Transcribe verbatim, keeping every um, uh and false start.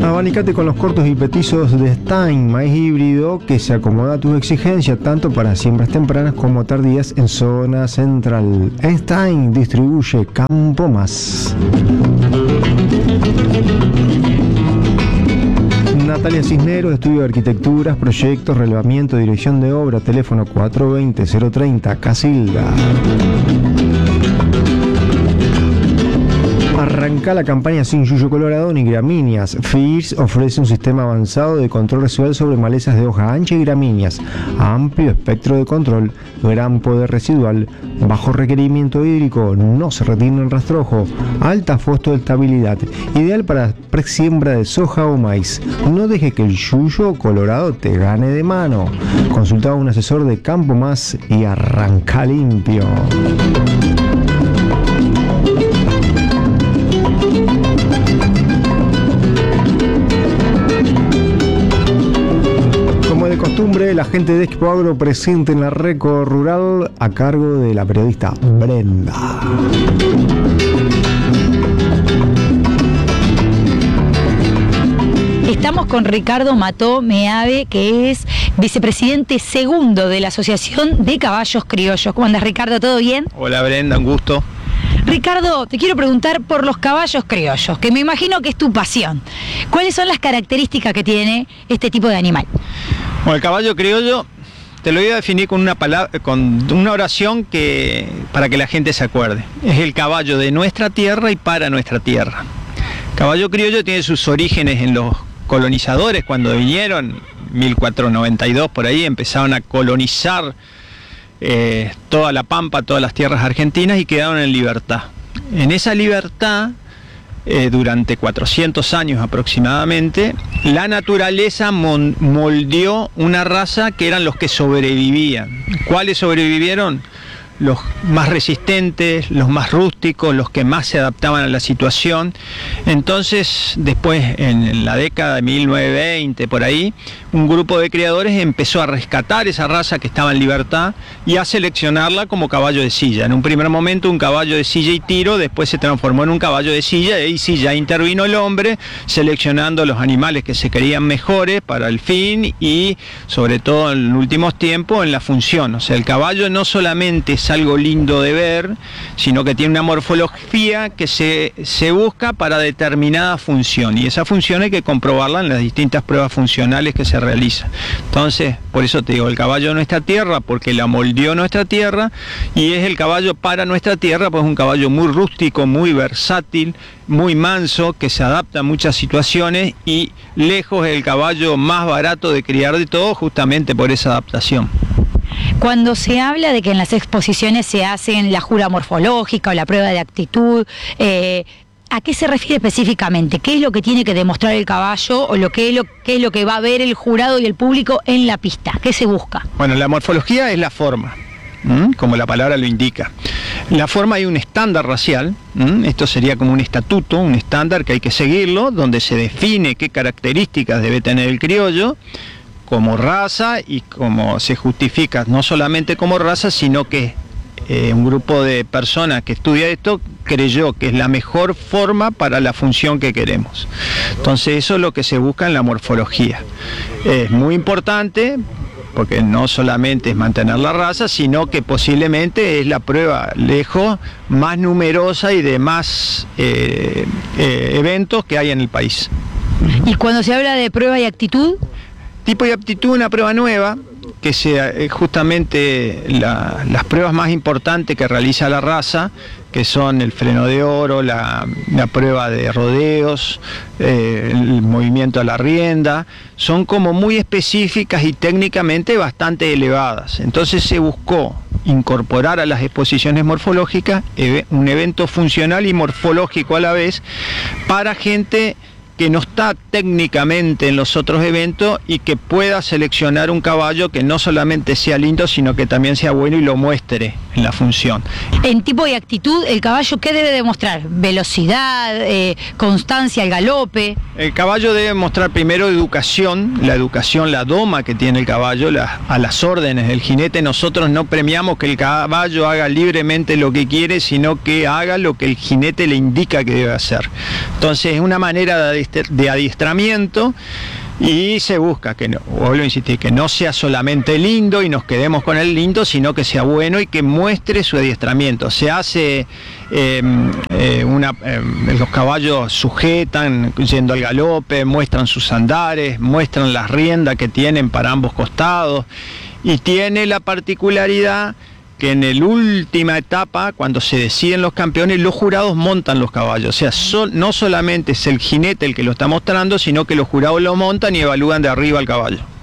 Abanicate con los cortos y petizos de Stein, maíz híbrido que se acomoda a tus exigencias tanto para siembras tempranas como tardías en zona central. Stein distribuye Campo Más. Natalia Cisneros, Estudio de Arquitecturas, Proyectos, Relevamiento, Dirección de Obra, teléfono cuatro dos cero, cero tres cero, Casilda. Arranca la campaña Sin Yuyo Colorado ni Gramíneas. F I R S ofrece un sistema avanzado de control residual sobre malezas de hoja ancha y gramíneas. Amplio espectro de control, gran poder residual, bajo requerimiento hídrico, no se retiene en rastrojo, alta fosfoestabilidad, ideal para presiembra de soja o maíz. No deje que el yuyo colorado te gane de mano. Consulta a un asesor de Campo Más y arranca limpio. De costumbre, la gente de Expo Agro presente en la Reco Rural a cargo de la periodista Brenda. Estamos con Ricardo Mató Meave, que es vicepresidente segundo de la Asociación de Caballos Criollos. ¿Cómo andas, Ricardo? ¿Todo bien? Hola, Brenda, un gusto. Ricardo, te quiero preguntar por los caballos criollos, que me imagino que es tu pasión. ¿Cuáles son las características que tiene este tipo de animal? Bueno, el caballo criollo te lo voy a definir con una palabra, con una oración que para que la gente se acuerde. Es el caballo de nuestra tierra y para nuestra tierra. El caballo criollo tiene sus orígenes en los colonizadores cuando vinieron, mil cuatrocientos noventa y dos por ahí, empezaron a colonizar eh, toda la pampa, todas las tierras argentinas y quedaron en libertad. En esa libertad, Eh, durante cuatrocientos años aproximadamente, la naturaleza moldeó una raza que eran los que sobrevivían. ¿Cuáles sobrevivieron? Los más resistentes, los más rústicos, los que más se adaptaban a la situación. Entonces, después, en la década de mil novecientos veinte, por ahí, un grupo de criadores empezó a rescatar esa raza que estaba en libertad y a seleccionarla como caballo de silla. En un primer momento, un caballo de silla y tiro, después se transformó en un caballo de silla, y ahí sí ya intervino el hombre, seleccionando los animales que se creían mejores para el fin y, sobre todo en últimos tiempos, en la función. O sea, el caballo no solamente es algo lindo de ver, sino que tiene una morfología que se, se busca para determinada función, y esa función hay que comprobarla en las distintas pruebas funcionales que se realizan. Entonces, por eso te digo, el caballo de nuestra tierra, porque la moldeó nuestra tierra, y es el caballo para nuestra tierra, pues es un caballo muy rústico, muy versátil, muy manso, que se adapta a muchas situaciones, y lejos es el caballo más barato de criar de todo, justamente por esa adaptación. Cuando se habla de que en las exposiciones se hacen la jura morfológica o la prueba de actitud, eh, ¿a qué se refiere específicamente? ¿Qué es lo que tiene que demostrar el caballo o lo que es lo, qué es lo que va a ver el jurado y el público en la pista? ¿Qué se busca? Bueno, la morfología es la forma, ¿m? Como la palabra lo indica. En la forma hay un estándar racial, ¿m? Esto sería como un estatuto, un estándar que hay que seguirlo, donde se define qué características debe tener el criollo como raza, y como se justifica no solamente como raza, sino que eh, un grupo de personas que estudia esto creyó que es la mejor forma para la función que queremos. Entonces eso es lo que se busca en la morfología. Es muy importante porque no solamente es mantener la raza, sino que posiblemente es la prueba lejos más numerosa y de más eh, eh, eventos que hay en el país. ¿Y cuando se habla de prueba y actitud? Tipo y aptitud, una prueba nueva, que sea justamente la, las pruebas más importantes que realiza la raza, que son el freno de oro, la, la prueba de rodeos, eh, el movimiento a la rienda, son como muy específicas y técnicamente bastante elevadas. Entonces se buscó incorporar a las exposiciones morfológicas un evento funcional y morfológico a la vez para gente que no está técnicamente en los otros eventos y que pueda seleccionar un caballo que no solamente sea lindo, sino que también sea bueno y lo muestre en la función. En tipo y actitud, ¿el caballo qué debe demostrar? ¿Velocidad, eh, constancia al galope? El caballo debe mostrar primero educación, la educación, la doma que tiene el caballo, la, a las órdenes del jinete. Nosotros no premiamos que el caballo haga libremente lo que quiere, sino que haga lo que el jinete le indica que debe hacer. Entonces es una manera de de adiestramiento, y se busca que no, vuelvo a insistir, que no sea solamente lindo y nos quedemos con el lindo, sino que sea bueno y que muestre su adiestramiento. Se hace eh, eh, una, eh, los caballos sujetan yendo al galope, muestran sus andares, muestran las riendas que tienen para ambos costados, y tiene la particularidad que en la última etapa, cuando se deciden los campeones, los jurados montan los caballos. O sea, sol, no solamente es el jinete el que lo está mostrando, sino que los jurados lo montan y evalúan de arriba al caballo.